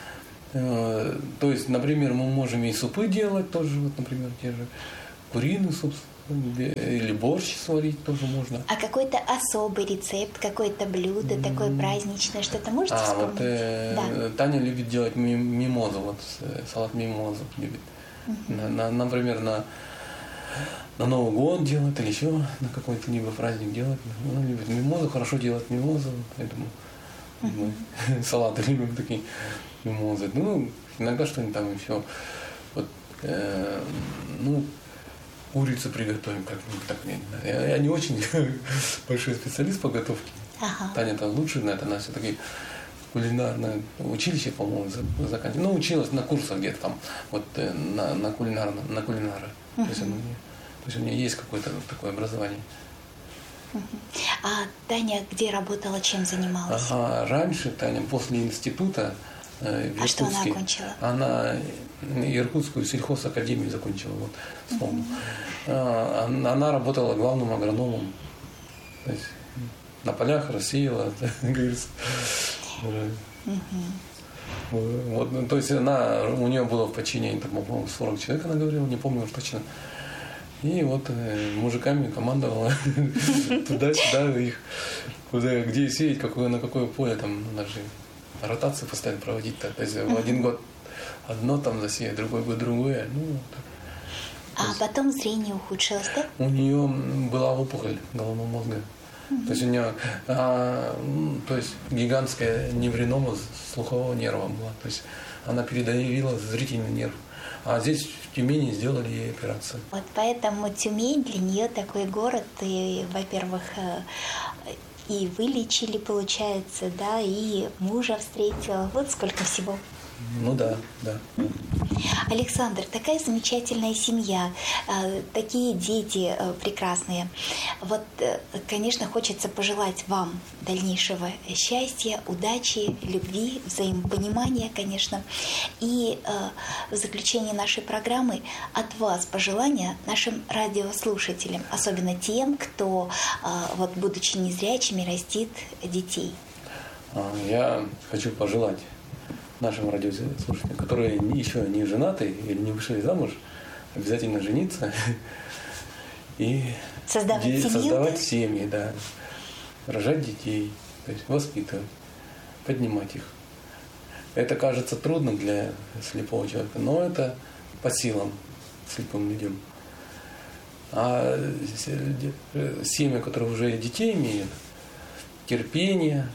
А, то есть, например, мы можем и супы делать тоже, вот, например, те же куриный суп, или борщ сварить тоже можно. А какой-то особый рецепт, какое-то блюдо, mm. такое праздничное, что-то можете а, вспомнить? Вот, э, да. Таня любит делать мимозу, вот салат мимозу любит. Mm-hmm. На, на, например, на, на Новый год делать или еще на какой-то либо праздник делать. Она любит мимозу, хорошо делать мимозу, поэтому mm-hmm. мы салаты любим такие мимозы. Ну, иногда что-нибудь там еще. Вот, э, ну, курицу приготовим как-нибудь так. Я, я не очень большой специалист по готовке. Ага. Таня там лучше на это, она все-таки кулинарное училище, по-моему, заканчивала. Ну, училась на курсах где-то там, вот на, на кулинарно, на кулинара. Uh-huh. То есть, она, то есть у нее есть какое-то такое образование. Uh-huh. А Таня где работала, чем занималась? Ага, раньше Таня после института э, в А что она окончила? Она Иркутскую сельхозакадемию закончила, вот, вспомнил. Uh-huh. Она, она работала главным агрономом. То есть на полях рассеяла, говорится. Uh-huh. Вот, ну, то есть она, у нее было в подчинении, там, по-моему, сорок человек, она говорила, не помню уж точно. И вот э, мужиками командовала туда-сюда их, куда, где сеять, какое, на какое поле, там, надо же ротацию постоянно проводить. То есть в один год одно там засеять, другой год другое. Ну, а есть, потом зрение ухудшилось, да? У нее была опухоль головного мозга. Mm-hmm. То есть у нее а, то есть гигантская невринома слухового нерва была. То есть она передавила зрительный нерв. А здесь в Тюмени сделали ей операцию. Вот поэтому Тюмень для нее такой город. И, во-первых, и вылечили, получается, да, и мужа встретила. Вот сколько всего. Ну да, да. Александр, такая замечательная семья, такие дети прекрасные. Вот, конечно, хочется пожелать вам дальнейшего счастья, удачи, любви, взаимопонимания, конечно. И в заключение нашей программы от вас пожелания нашим радиослушателям, особенно тем, кто, вот, будучи незрячими, растит детей. Я хочу пожелать нашим радиослушателям, которые еще не женаты или не вышли замуж, обязательно жениться и создавать, де- семью, создавать да? семьи, да, рожать детей, то есть воспитывать, поднимать их. Это кажется трудно для слепого человека, но это по силам слепым людям. А семьи, которые уже детей имеют, терпение,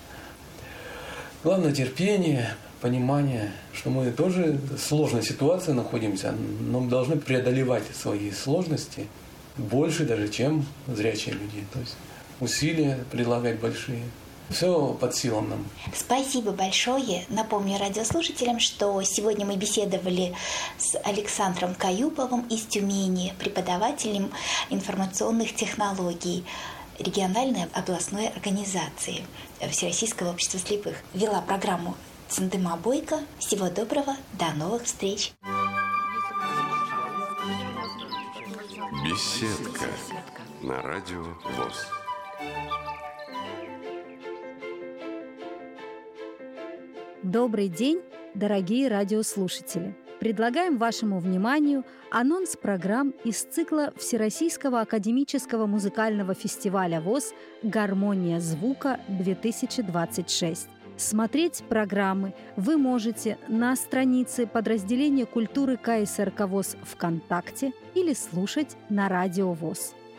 главное терпение, понимание, что мы тоже в сложной ситуации находимся, но мы должны преодолевать свои сложности больше даже, чем зрячие люди. То есть усилия прилагать большие. Все под силам нам. Спасибо большое. Напомню радиослушателям, что сегодня мы беседовали с Александром Каюповым из Тюмени, преподавателем информационных технологий региональной областной организации Всероссийского общества слепых. Вела программу Цандыма Бойко. Всего доброго, до новых встреч. Беседка на радио ВОС. Добрый день, дорогие радиослушатели! Предлагаем вашему вниманию анонс программ из цикла Всероссийского академического музыкального фестиваля ВОС «Гармония звука-две тысячи двадцать шесть». Смотреть программы вы можете на странице подразделения культуры ка эс эр ка ВОС ВКонтакте или слушать на радио ВОС.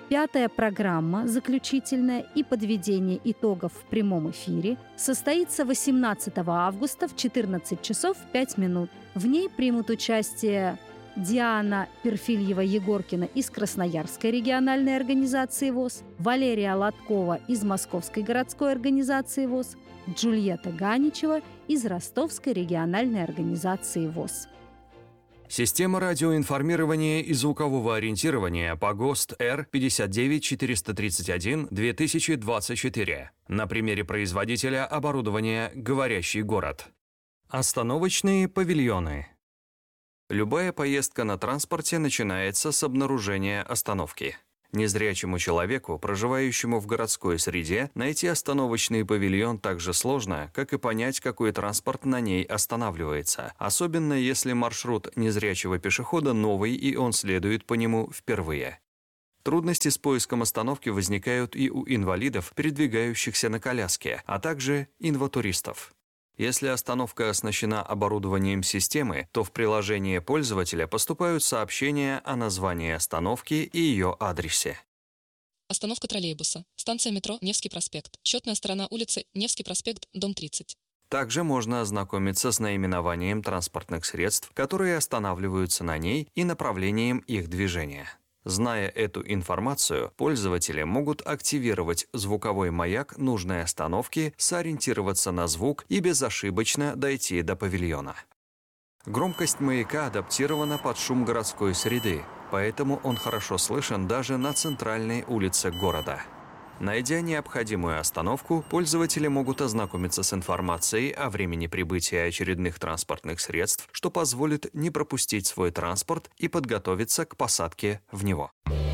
Пятая программа, заключительная и подведение итогов в прямом эфире, состоится восемнадцатого августа в четырнадцать часов пять минут. В ней примут участие Диана Перфильева-Егоркина из Красноярской региональной организации ВОС, Валерия Лоткова из Московской городской организации ВОС, Джульетта Ганичева из Ростовской региональной организации ВОС. Система радиоинформирования и звукового ориентирования по ГОСТ Р пятьдесят девять четыреста тридцать один две тысячи двадцать четыре. На примере производителя оборудования «Говорящий город». Остановочные павильоны. Любая поездка на транспорте начинается с обнаружения остановки. Незрячему человеку, проживающему в городской среде, найти остановочный павильон так же сложно, как и понять, какой транспорт на ней останавливается, особенно если маршрут незрячего пешехода новый и он следует по нему впервые. Трудности с поиском остановки возникают и у инвалидов, передвигающихся на коляске, а также инватуристов. Если остановка оснащена оборудованием системы, то в приложение пользователя поступают сообщения о названии остановки и ее адресе. Остановка троллейбуса. Станция метро Невский проспект. Счетная сторона улицы Невский проспект, дом тридцать. Также можно ознакомиться с наименованием транспортных средств, которые останавливаются на ней, и направлением их движения. Зная эту информацию, пользователи могут активировать звуковой маяк нужной остановки, сориентироваться на звук и безошибочно дойти до павильона. Громкость маяка адаптирована под шум городской среды, поэтому он хорошо слышен даже на центральной улице города. Найдя необходимую остановку, пользователи могут ознакомиться с информацией о времени прибытия очередных транспортных средств, что позволит не пропустить свой транспорт и подготовиться к посадке в него.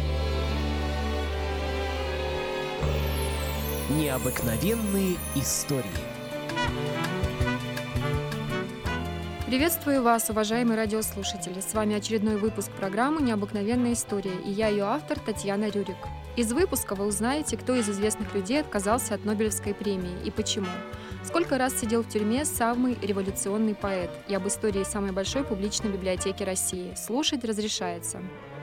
Необыкновенные истории. Приветствую вас, уважаемые радиослушатели! С вами очередной выпуск программы «Необыкновенная история» и я, ее автор, Татьяна Рюрик. Из выпуска вы узнаете, кто из известных людей отказался от Нобелевской премии и почему. Сколько раз сидел в тюрьме самый революционный поэт и об истории самой большой публичной библиотеки России. Слушать разрешается.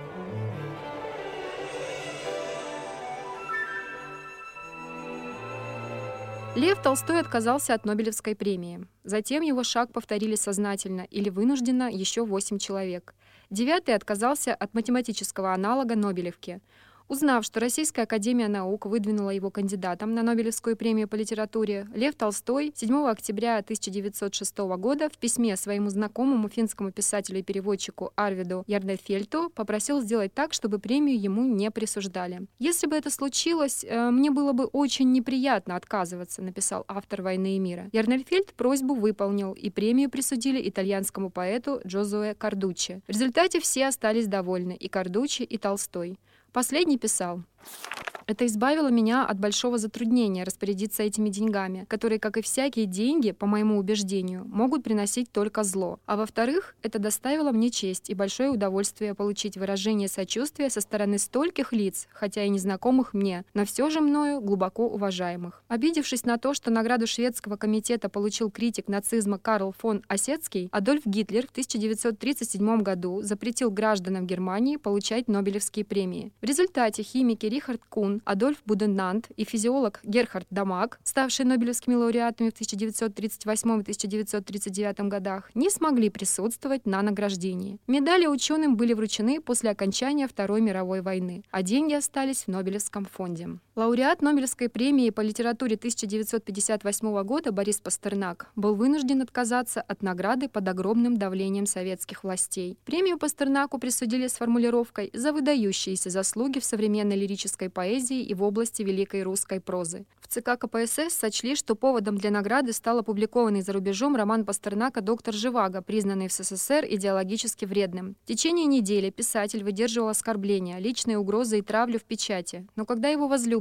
Лев Толстой отказался от Нобелевской премии. Затем его шаг повторили сознательно или вынужденно еще восемь человек. Девятый отказался от математического аналога Нобелевки. Узнав, что Российская академия наук выдвинула его кандидатом на Нобелевскую премию по литературе, Лев Толстой седьмого октября тысяча девятьсот шестого года в письме своему знакомому финскому писателю и переводчику Арвиду Ярнефельту попросил сделать так, чтобы премию ему не присуждали. «Если бы это случилось, мне было бы очень неприятно отказываться», написал автор «Войны и мира». Ярнефельт просьбу выполнил, и премию присудили итальянскому поэту Джозуэ Кардуччи. В результате все остались довольны, и Кардуччи, и Толстой. Последний писал: «Это избавило меня от большого затруднения распорядиться этими деньгами, которые, как и всякие деньги, по моему убеждению, могут приносить только зло. А во-вторых, это доставило мне честь и большое удовольствие получить выражение сочувствия со стороны стольких лиц, хотя и незнакомых мне, но все же мною глубоко уважаемых». Обидевшись на то, что награду шведского комитета получил критик нацизма Карл фон Осетский, Адольф Гитлер в тысяча девятьсот тридцать седьмом году запретил гражданам Германии получать Нобелевские премии. В результате химики Рихард Кун, Адольф Буденант и физиолог Герхард Дамаг, ставшие нобелевскими лауреатами в тысяча девятьсот тридцать восьмом и тысяча девятьсот тридцать девятом годах, не смогли присутствовать на награждении. Медали ученым были вручены после окончания Второй мировой войны, а деньги остались в Нобелевском фонде. Лауреат Нобелевской премии по литературе тысяча девятьсот пятьдесят восьмого года Борис Пастернак был вынужден отказаться от награды под огромным давлением советских властей. Премию Пастернаку присудили с формулировкой «за выдающиеся заслуги в современной лирической поэзии и в области великой русской прозы». В ЦК КПСС сочли, что поводом для награды стал опубликованный за рубежом роман Пастернака «Доктор Живаго», признанный в СССР идеологически вредным. В течение недели писатель выдерживал оскорбления, личные угрозы и травлю в печати. Но когда его возлюбленный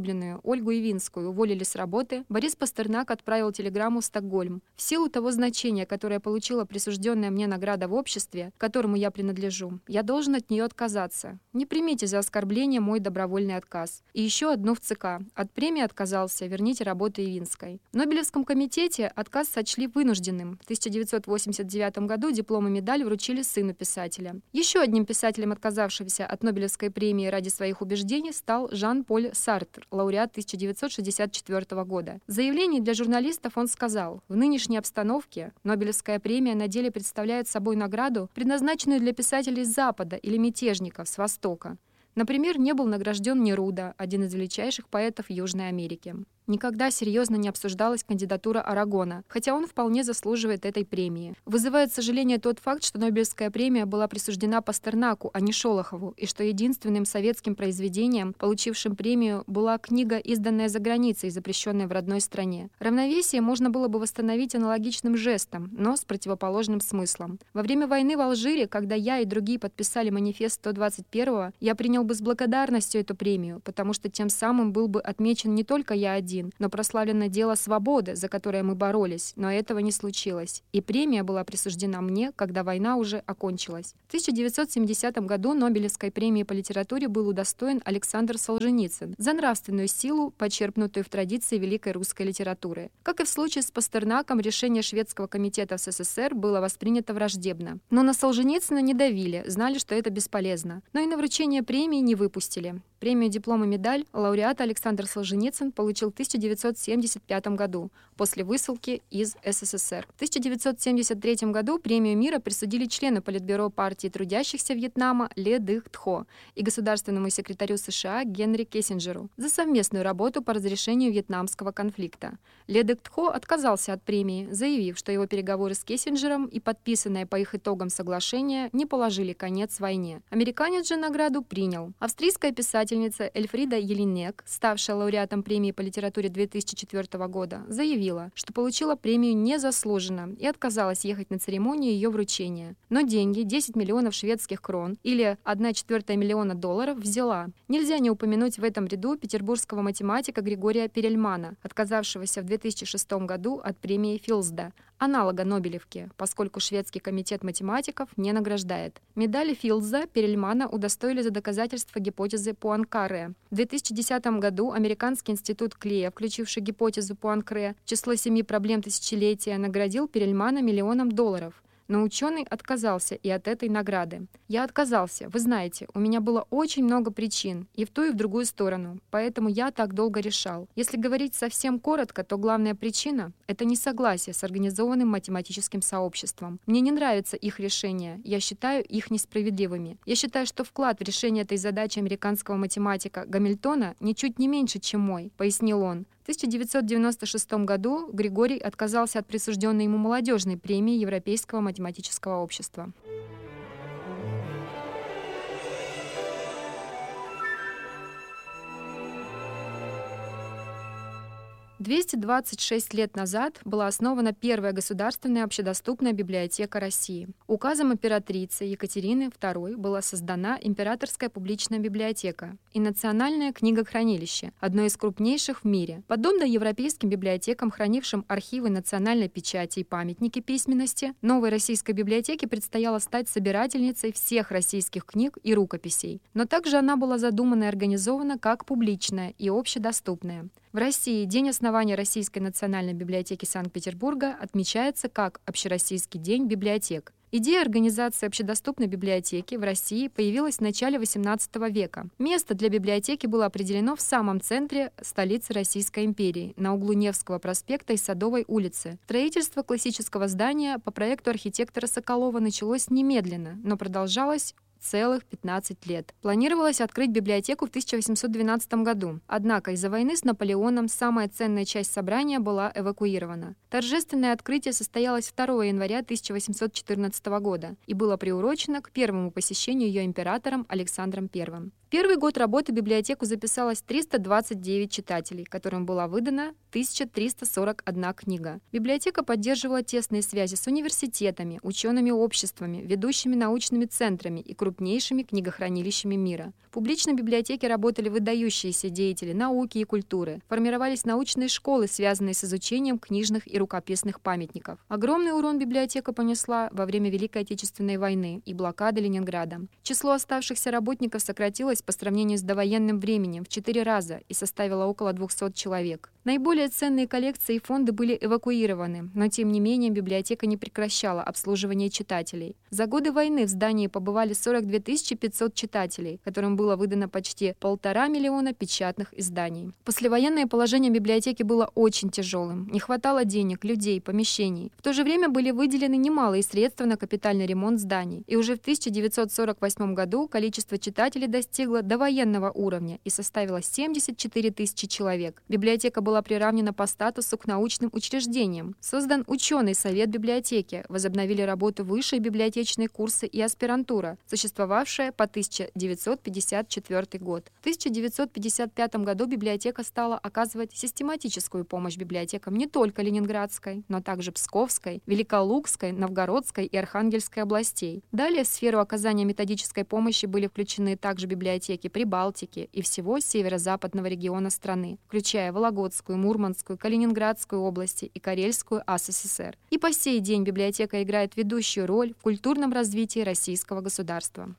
возлюбленную Ольгу Ивинскую уволили с работы, Борис Пастернак отправил телеграмму в Стокгольм. В силу того значения, которое получила присужденная мне награда в обществе, которому я принадлежу, я должен от нее отказаться. Не примите за оскорбление мой добровольный отказ. И еще одну в ЦК. От премии отказался, верните работу Ивинской. В Нобелевском комитете отказ сочли вынужденным. В тысяча девятьсот восемьдесят девятом году диплом и медаль вручили сыну писателя. Еще одним писателем, отказавшимся от Нобелевской премии ради своих убеждений, стал Жан-Поль Сартр, лауреат тысяча девятьсот шестьдесят четвёртого года. В заявлении для журналистов он сказал: «В нынешней обстановке Нобелевская премия на деле представляет собой награду, предназначенную для писателей с Запада или мятежников с Востока. Например, не был награжден Неруда, один из величайших поэтов Южной Америки. Никогда серьезно не обсуждалась кандидатура Арагона, хотя он вполне заслуживает этой премии. Вызывает сожаление тот факт, что Нобелевская премия была присуждена Пастернаку, а не Шолохову, и что единственным советским произведением, получившим премию, была книга, изданная за границей и запрещенная в родной стране. Равновесие можно было бы восстановить аналогичным жестом, но с противоположным смыслом. Во время войны в Алжире, когда я и другие подписали манифест сто двадцать первого, я принял бы с благодарностью эту премию, потому что тем самым был бы отмечен не только я один, но прославлено дело свободы, за которое мы боролись, но этого не случилось. И премия была присуждена мне, когда война уже окончилась. В тысяча девятьсот семидесятом году Нобелевской премии по литературе был удостоен Александр Солженицын за нравственную силу, почерпнутую в традиции великой русской литературы. Как и в случае с Пастернаком, решение шведского комитета в СССР было воспринято враждебно. Но на Солженицына не давили, знали, что это бесполезно. Но и на вручение премии не выпустили. Премию «Диплом и медаль» лауреат Александр Солженицын получил в тысяча девятьсот семьдесят пятом году после высылки из СССР. В тысяча девятьсот семьдесят третьем году премию мира присудили члену Политбюро партии трудящихся Вьетнама Ле Дых Тхо и государственному секретарю США Генри Киссинджеру за совместную работу по разрешению вьетнамского конфликта. Ле Дых Тхо отказался от премии, заявив, что его переговоры с Киссинджером и подписанное по их итогам соглашение не положили конец войне. Американец же награду принял. Австрийская писательница Эльфрида Елинек, ставшая лауреатом премии по литературе две тысячи четвёртого года, заявила, что получила премию незаслуженно и отказалась ехать на церемонию ее вручения. Но деньги, десять миллионов шведских крон или одна четвертая миллиона долларов, взяла. Нельзя не упомянуть в этом ряду петербургского математика Григория Перельмана, отказавшегося в две тысячи шестом году от премии Филсда, аналога Нобелевки, поскольку шведский комитет математиков не награждает. Медали Филдза Перельмана удостоили за доказательство гипотезы Пуанкаре. В две тысячи десятом году Американский институт Клея, включивший гипотезу Пуанкаре в число семи проблем тысячелетия, наградил Перельмана миллионом долларов. Но ученый отказался и от этой награды. Я отказался. Вы знаете, у меня было очень много причин, и в ту, и в другую сторону. Поэтому я так долго решал. Если говорить совсем коротко, то главная причина — это несогласие с организованным математическим сообществом. Мне не нравятся их решения. Я считаю их несправедливыми. Я считаю, что вклад в решение этой задачи американского математика Гамильтона ничуть не меньше, чем мой, пояснил он. В тысяча девятьсот девяносто шестом году Григорий отказался от присужденной ему молодежной премии Европейского математического общества. двести двадцать шесть лет назад была основана первая государственная общедоступная библиотека России. Указом императрицы Екатерины второй была создана Императорская публичная библиотека и Национальное книгохранилище, одно из крупнейших в мире. Подобно европейским библиотекам, хранившим архивы национальной печати и памятники письменности, новой российской библиотеке предстояло стать собирательницей всех российских книг и рукописей. Но также она была задумана и организована как публичная и общедоступная. В России День основания Российской национальной библиотеки Санкт-Петербурга отмечается как Общероссийский день библиотек. Идея организации общедоступной библиотеки в России появилась в начале восемнадцатого века. Место для библиотеки было определено в самом центре столицы Российской империи, на углу Невского проспекта и Садовой улицы. Строительство классического здания по проекту архитектора Соколова началось немедленно, но продолжалось целых пятнадцать лет. Планировалось открыть библиотеку в тысяча восемьсот двенадцатом году. Однако из-за войны с Наполеоном самая ценная часть собрания была эвакуирована. Торжественное открытие состоялось второго января тысяча восемьсот четырнадцатого года и было приурочено к первому посещению ее императором Александром Первым. первый год работы в библиотеку записалось триста двадцать девять читателей, которым была выдана тысяча триста сорок одна книга. Библиотека поддерживала тесные связи с университетами, учеными обществами, ведущими научными центрами и крупнейшими книгохранилищами мира. В публичной библиотеке работали выдающиеся деятели науки и культуры, формировались научные школы, связанные с изучением книжных и рукописных памятников. Огромный урон библиотека понесла во время Великой Отечественной войны и блокады Ленинграда. Число оставшихся работников сократилось по сравнению с довоенным временем в четыре раза и составило около двухсот человек. Наиболее ценные коллекции и фонды были эвакуированы, но тем не менее библиотека не прекращала обслуживание читателей. За годы войны в здании побывали сорок две тысячи пятьсот читателей, которым было выдано почти полтора миллиона печатных изданий. Послевоенное положение библиотеки было очень тяжелым. Не хватало денег, людей, помещений. В то же время были выделены немалые средства на капитальный ремонт зданий. И уже в тысяча девятьсот сорок восьмом году количество читателей достигло довоенного уровня и составило семьдесят четыре тысячи человек. Библиотека была приравнена по статусу к научным учреждениям. Создан ученый совет библиотеки, возобновили работу высшие библиотечные курсы и аспирантура, существовавшая по тысяча девятьсот пятьдесят четвёртый год. В тысяча девятьсот пятьдесят пятом году библиотека стала оказывать систематическую помощь библиотекам не только Ленинградской, но также Псковской, Великолукской, Новгородской и Архангельской областей. Далее в сферу оказания методической помощи были включены также библиотеки Прибалтики и всего северо-западного региона страны, включая Вологодскую, Мурманскую, Калининградскую области и Карельскую АССР. И по сей день библиотека играет ведущую роль в культурном развитии российского государства.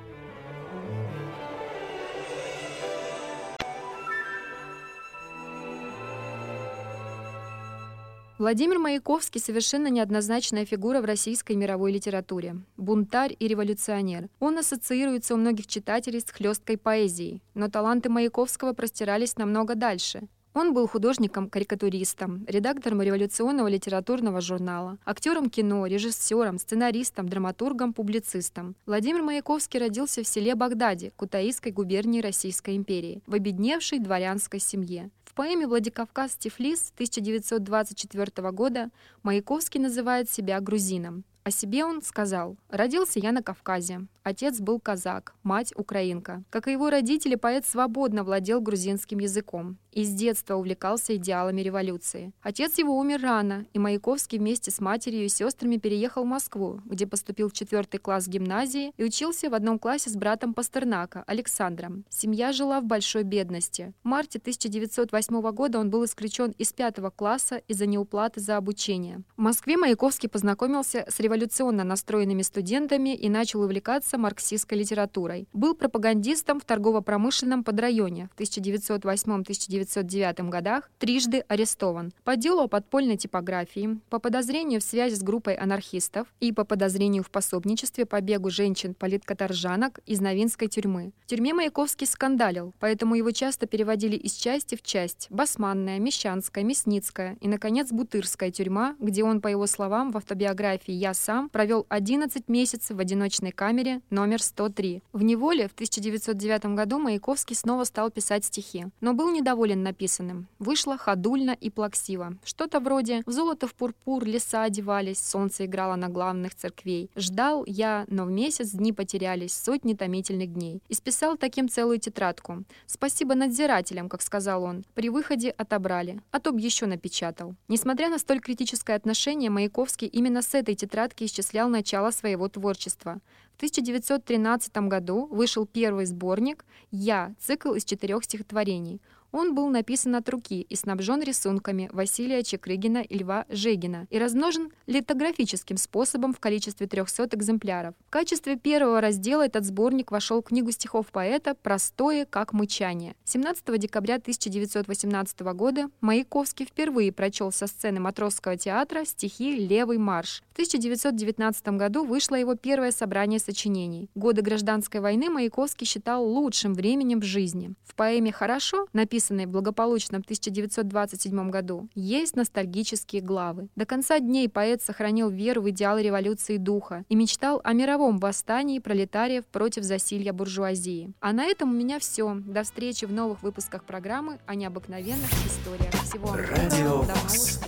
Владимир Маяковский – совершенно неоднозначная фигура в российской и мировой литературе. Бунтарь и революционер. Он ассоциируется у многих читателей с хлесткой поэзией, но таланты Маяковского простирались намного дальше. Он был художником-карикатуристом, редактором революционного литературного журнала, актером кино, режиссером, сценаристом, драматургом, публицистом. Владимир Маяковский родился в селе Багдаде, Кутаисской губернии Российской империи, в обедневшей дворянской семье. В поэме «Владикавказ-Тифлис» тысяча девятьсот двадцать четвёртого года Маяковский называет себя грузином. О себе он сказал: «Родился я на Кавказе. Отец был казак, мать украинка. Как и его родители, поэт свободно владел грузинским языком и с детства увлекался идеалами революции. Отец его умер рано, и Маяковский вместе с матерью и сестрами переехал в Москву, где поступил в четвертый класс гимназии и учился в одном классе с братом Пастернака, Александром. Семья жила в большой бедности. В марте тысяча девятьсот восьмого года он был исключен из пятого класса из-за неуплаты за обучение. В Москве Маяковский познакомился с революционно настроенными студентами и начал увлекаться марксистской литературой. Был пропагандистом в торгово-промышленном подрайоне. В тысяча девятьсот восьмом — тысяча девятьсот девятом годах трижды арестован. По делу о подпольной типографии, по подозрению в связи с группой анархистов и по подозрению в пособничестве побегу женщин-политкаторжанок из Новинской тюрьмы. В тюрьме Маяковский скандалил, поэтому его часто переводили из части в часть: Басманная, Мещанская, Мясницкая и, наконец, Бутырская тюрьма, где он, по его словам, в автобиографии «Я сам» провел одиннадцать месяцев в одиночной камере номер сто три. В неволе в тысяча девятьсот девятом году Маяковский снова стал писать стихи, но был недоволен написанным. Вышло ходульно и плаксиво. Что-то вроде: «В золото, в пурпур леса одевались, солнце играло на главных церквей. Ждал я, но в месяц дни потерялись, сотни томительных дней». И списал таким целую тетрадку. «Спасибо надзирателям», как сказал он. При выходе отобрали, а то б еще напечатал. Несмотря на столь критическое отношение, Маяковский именно с этой тетрадки исчислял начало своего творчества. В тысяча девятьсот тринадцатом году вышел первый сборник «Я», цикл из четырех стихотворений. Он был написан от руки и снабжен рисунками Василия Чекрыгина и Льва Жегина и размножен литографическим способом в количестве трехсот экземпляров. В качестве первого раздела этот сборник вошел в книгу стихов поэта «Простое, как мычание». семнадцатого декабря тысяча девятьсот восемнадцатого года Маяковский впервые прочел со сцены Матросского театра стихи «Левый марш». В тысяча девятьсот девятнадцатом году вышло его первое собрание сочинений. Годы гражданской войны Маяковский считал лучшим временем в жизни. В поэме «Хорошо», написанной в благополучном тысяча девятьсот двадцать седьмом году, есть ностальгические главы. До конца дней поэт сохранил веру в идеал революции духа и мечтал о мировом восстании пролетариев против засилья буржуазии. А на этом у меня все. До встречи в новых выпусках программы о необыкновенных историях. Всего вам доброго. До новых встреч.